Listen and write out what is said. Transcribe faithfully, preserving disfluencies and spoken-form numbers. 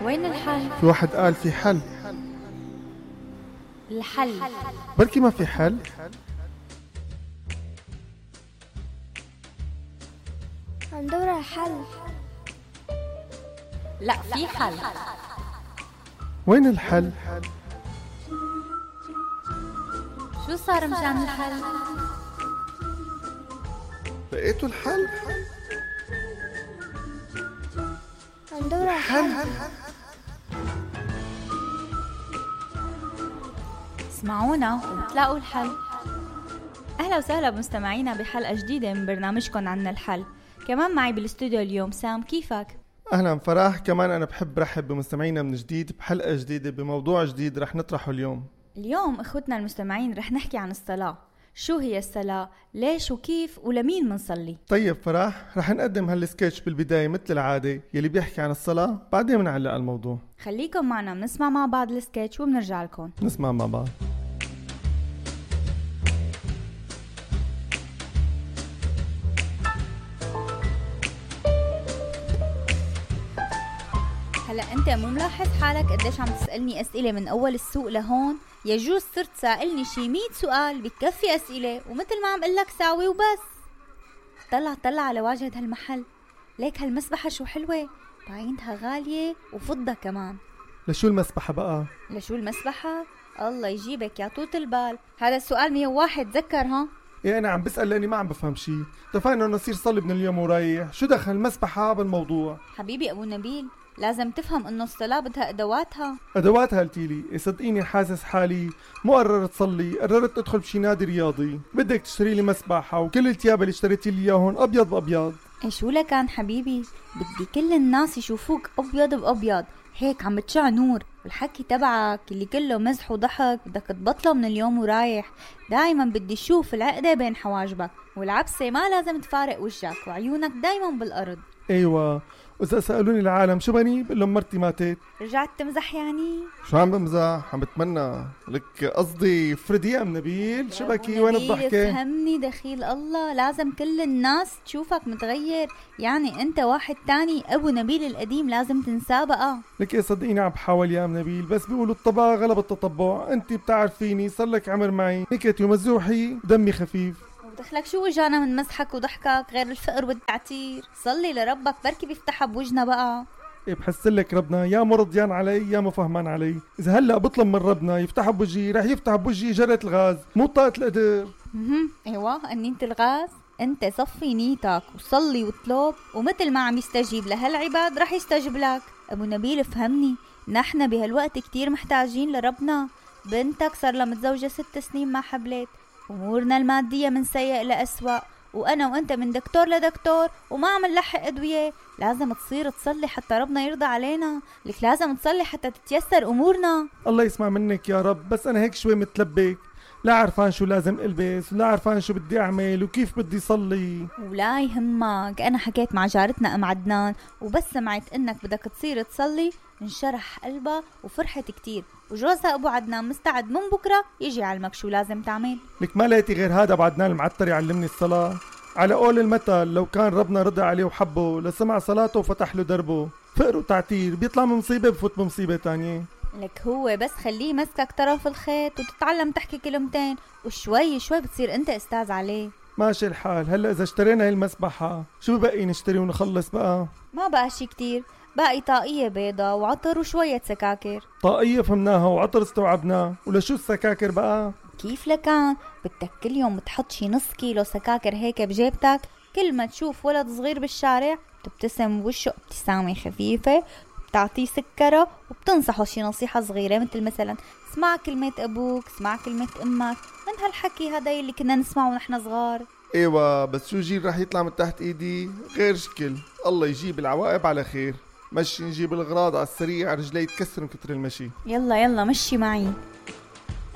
وين الحل؟ في واحد قال في حل. الحل بركي ما في حل. عم دور على حل. لا في حل. وين الحل؟ شو صار مشان الحل؟ لقيتوا الحل؟ عم دور على حل. اسمعونا وتلاقوا الحل. أهلا وسهلا بمستمعينا بحلقة جديدة من برنامجكم عنا الحل. كمان معي بالاستوديو اليوم سام. كيفك؟ أهلا فرح. كمان أنا بحب رحب بمستمعينا من جديد بحلقة جديدة بموضوع جديد رح نطرحه اليوم. اليوم اخوتنا المستمعين رح نحكي عن الصلاة. شو هي الصلاة؟ ليش وكيف ولمين منصلي؟ طيب فرح، رح نقدم هالسكتش بالبداية مثل العادة يلي بيحكي عن الصلاة، بعدين بنعلق على الموضوع. خليكم معنا بنسمع مع بعض السكتش وبنرجع لكم. نسمع مع بعض. هلا انت مو ملاحظ حالك قديش عم تسألني اسئلة من اول السوق لهون؟ يجوز صرت سائلني شي مية سؤال بكفي اسئلة، ومثل ما عم قلك ساوي وبس. طلع طلع على واجهة هالمحل، ليك هالمسبحة شو حلوة، بعينتها غالية وفضة كمان. لشو المسبحة بقى؟ لشو المسبحة؟ الله يجيبك يا طوط البال، هذا السؤال مية وواحد تذكر ها؟ ايه انا عم بسأل لاني ما عم بفهم شي. اتفقنا انه نصير صلي من اليوم ورايح، شو دخل المسبحة بالموضوع؟ حبيبي ابو نبيل، لازم تفهم انه الصلاة بدها ادواتها. ادواتها قلتيلي؟ إيه صدقيني حاسس حالي مو قررت صلي، قررت ادخل بشي نادي رياضي. بدك تشتري لي مسبحة وكل التياب اللي اشتريتي لي اياهم ابيض بابيض. ايه شو لكان حبيبي، بدي كل الناس يشوفوك ابيض بابيض هيك عم بتشع نور، والحكي تبعك اللي كله مزح وضحك بدك تبطله من اليوم ورايح. دايما بدي اشوف العقدة بين حواجبك، والعبسة ما لازم تفارق وجهك، وعيونك دايما بالارض. ايوه، واذا سألوني العالم شو بني بقول لهم مرتي ماتت. رجعت تمزح يعني؟ شو عم بمزح؟ عم بتمنى لك قصدي فريدي يا ام نبيل. شو بكي وين الضحكة؟ فهمني دخيل الله، لازم كل الناس تشوفك متغير، يعني انت واحد تاني. ابو نبيل القديم لازم تنساه بقى. لك ايه صدقيني عم بحاول يا ام نبيل، بس بيقولوا الطبع غلب التطبع. انت بتعرفيني صار لك عمر معي، نكتي ومزوحي ودمي خفيف. ودخلك شو وجانا من مسحك وضحكك غير الفقر والتعتير؟ صلي لربك بركي بيفتحها بوجنا بقى. إيه بحسلك ربنا يا مرضيان علي يا مفهمان علي. اذا هلا بطلب من ربنا يفتح بوجهي رح يفتح بوجهي جرة الغاز مو طاقة القدر. اها ايوه انينة الغاز. انت صفي نيتك وصلي واطلب، ومثل ما عم يستجيب لهالعباد رح يستجيب لك. ابو نبيل فهمني، نحن بهالوقت كتير محتاجين لربنا. بنتك صار لها متزوجة ست سنين ما حبلت، امورنا المادية من سيء لأسوأ، وانا وانت من دكتور لدكتور وما عم نلحق ادوية. لازم تصير تصلي حتى ربنا يرضى علينا. لك لازم تصلي حتى تتيسر امورنا. الله يسمع منك يا رب، بس انا هيك شوي متلبك، لا عرفان شو لازم البس ولا عرفان شو بدي اعمل وكيف بدي صلي. ولا يهمك، انا حكيت مع جارتنا ام عدنان، وبس سمعت انك بدك تصير تصلي انشرح قلبها وفرحت كتير، وجوزها ابو عدنان مستعد من بكره يجي يعلمك شو لازم تعمل. لك ما لقيتي غير هذا ابو عدنان المعتر يعلمني الصلاة؟ على قول المثل لو كان ربنا رضى عليه وحبه لسمع صلاته وفتح له دربه. فقر وتعتير بيطلع من مصيبة بفوت بمصيبة تانية. لك هو بس خليه مسكك طرف الخيط وتتعلم تحكي كلمتين، وشوي شوي بتصير انت استاذ عليه. ماشي الحال. هلا اذا اشترينا هاي المسبحة شو ببقي نشتري ونخلص بقى؟ ما بقى شي كتير، باقي طاقية بيضة وعطر وشوية سكاكر. طاقية فهمناها وعطر استوعبناه، ولشو السكاكر بقى؟ كيف لكان بدك كل يوم تحط شي نص كيلو سكاكر هيك بجيبتك، كل ما تشوف ولد صغير بالشارع بتبتسم بوشه ابتسامة خفيفة، بتعطيه سكره وبتنصحه شي نصيحة صغيرة، مثل مثلا اسمع كلمة ابوك، اسمع كلمة امك، من هالحكي هذا اللي كنا نسمعه ونحن صغار. ايوه بس شو جيل رح يطلع من تحت ايدي غير شكل. الله يجيب العواقب على خير. مشي نجيب الغراض على السريع، رجلي يتكسر من كتر المشي. يلا يلا مشي معي.